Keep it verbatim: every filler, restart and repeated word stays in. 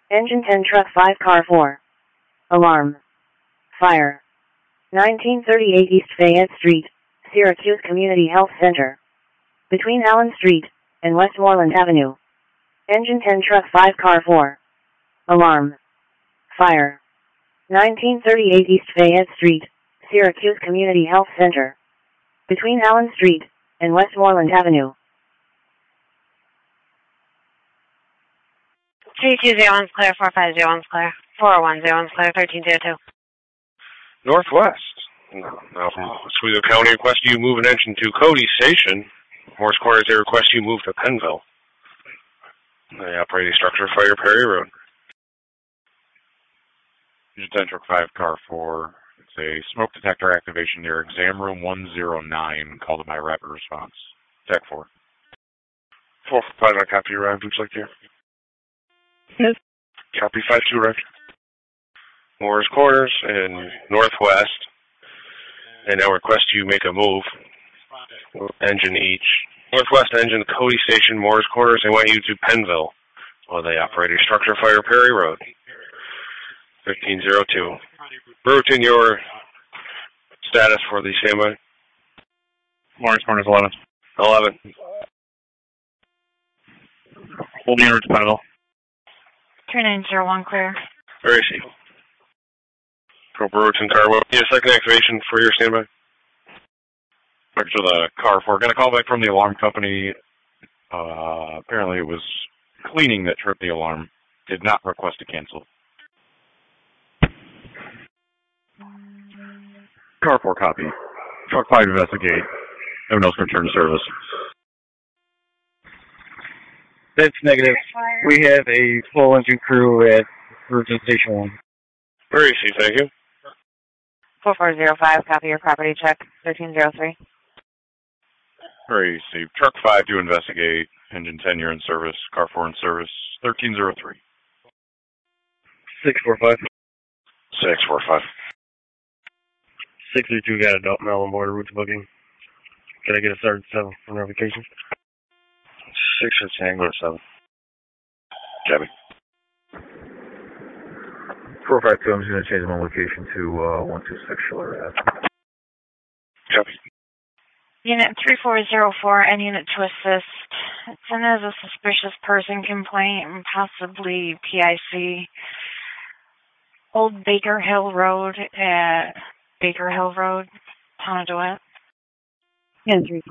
Engine ten, Truck five, Car four. Alarm. Fire. nineteen thirty-eight East Fayette Street, Syracuse Community Health Center. Between Allen Street and Westmoreland Avenue. Engine ten, Truck five, Car four. Alarm. Fire. nineteen thirty-eight East Fayette Street, Syracuse Community Health Center. Between Allen Street and Westmoreland Avenue. three two zero one's clear, four five zero one's clear, four oh one zero one's clear, thirteen zero two. Northwest. Now from Oswego County request you move an engine to Cody Station. Morse Quarters, they request you move to Pennville. They operate a structure fire Perry Road. Engine ten, Truck five, Car four. It's a smoke detector activation near exam room one oh nine. Called by rapid response. Tech four. four five, I copy arrived. Looks like you. Yes. Copy five two arrived. Morse Quarters in Northwest. They now request you make a move. Engine each. Northwest engine, Cody Station, Morse Quarters. They want you to Pennville. While they operate a structure fire Perry Road. fifteen zero two. Bruton, your status for the standby? Morse Quarters eleven. eleven. Holding over to Pennville. three nine zero one clear. Very safe. Pro Bruton car. What need a second activation for your standby? Back to the Car four. Got a call back from the alarm company. Uh, apparently it was cleaning that tripped the alarm. Did not request to cancel. Car four copy. Truck five investigate. Everyone else return to service. That's negative. We have a full engine crew at Bruton Station one. Very safe, thank you. four four zero five, copy your property check, thirteen zero three. Very safe. Truck five to investigate. Engine ten, you're in service. Car four in service. thirteen zero three. six four five. six four five. six three two got adult mail on board route to booking. Can I get a Sergeant seven for notification? six or Tango seven. Jabby. four five two, I'm just going to change my location to uh, one two six Schiller Ave. Copy. Unit three four zero four and Unit to assist. It's in as a suspicious person complaint and possibly P I C. Old Baker Hill Road at Baker Hill Road, Town of DeWitt. ten three four.